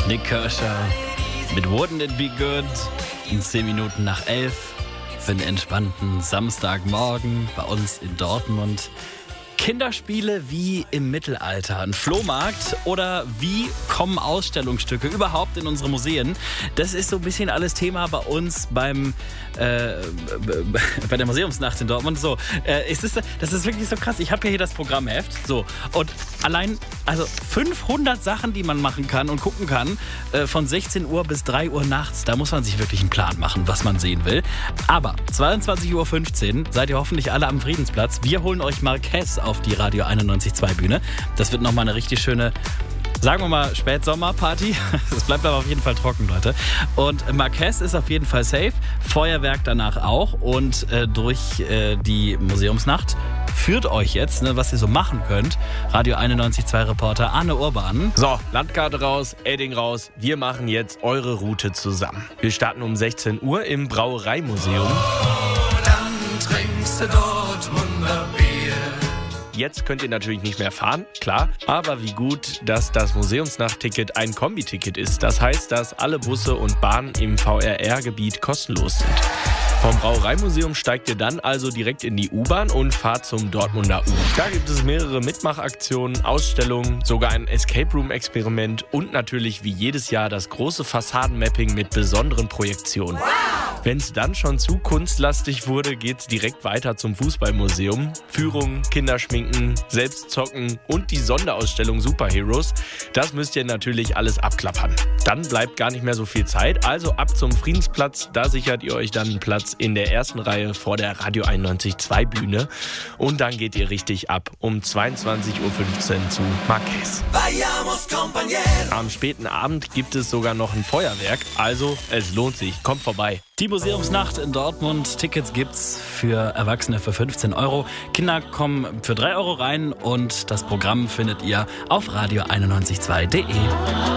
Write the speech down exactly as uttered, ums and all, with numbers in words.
Nick Kershaw mit Wouldn't It Be Good in zehn Minuten nach elf für einen entspannten Samstagmorgen bei uns in Dortmund. Kinderspiele wie im Mittelalter, ein Flohmarkt oder wie kommen Ausstellungsstücke überhaupt in unsere Museen? Das ist so ein bisschen alles Thema bei uns beim äh, bei der Museumsnacht in Dortmund. So, äh, es ist, das ist wirklich so krass. Ich habe ja hier das Programmheft. So, und allein also fünfhundert Sachen, die man machen kann und gucken kann, äh, von sechzehn Uhr bis drei Uhr nachts. Da muss man sich wirklich einen Plan machen, was man sehen will. Aber zweiundzwanzig Uhr fünfzehn seid ihr hoffentlich alle am Friedensplatz. Wir holen euch Marquez auf die Radio einundneunzig Komma zwei Bühne. Das wird nochmal eine richtig schöne, sagen wir mal, Spätsommerparty. Es bleibt aber auf jeden Fall trocken, Leute. Und Marquez ist auf jeden Fall safe. Feuerwerk danach auch. Und äh, durch äh, die Museumsnacht führt euch jetzt, ne, was ihr so machen könnt. Radio einundneunzig Komma zwei Reporter Arne Urban. So, Landkarte raus, Edding raus. Wir machen jetzt eure Route zusammen. Wir starten um sechzehn Uhr im Brauereimuseum. Oh, dann trinkst du Dortmunder Bier. Jetzt könnt ihr natürlich nicht mehr fahren, klar. Aber wie gut, dass das Museumsnachtticket ein Kombiticket ist. Das heißt, dass alle Busse und Bahnen im V R R-Gebiet kostenlos sind. Vom Brauereimuseum steigt ihr dann also direkt in die U-Bahn und fahrt zum Dortmunder U. Da gibt es mehrere Mitmachaktionen, Ausstellungen, sogar ein Escape-Room-Experiment und natürlich wie jedes Jahr das große Fassadenmapping mit besonderen Projektionen. Wow. Wenn es dann schon zu kunstlastig wurde, geht's direkt weiter zum Fußballmuseum. Führungen, Kinderschminken, Selbstzocken und die Sonderausstellung Superheroes. Das müsst ihr natürlich alles abklappern. Dann bleibt gar nicht mehr so viel Zeit, also ab zum Friedensplatz. Da sichert ihr euch dann einen Platz in der ersten Reihe vor der Radio einundneunzig Komma zwei Bühne. Und dann geht ihr richtig ab um zweiundzwanzig Uhr fünfzehn zu Marquez. Am späten Abend gibt es sogar noch ein Feuerwerk, also es lohnt sich. Kommt vorbei. Die Museumsnacht in Dortmund. Tickets gibt's für Erwachsene für fünfzehn Euro. Kinder kommen für drei Euro rein und das Programm findet ihr auf radio einundneunzig Komma zwei punkt de.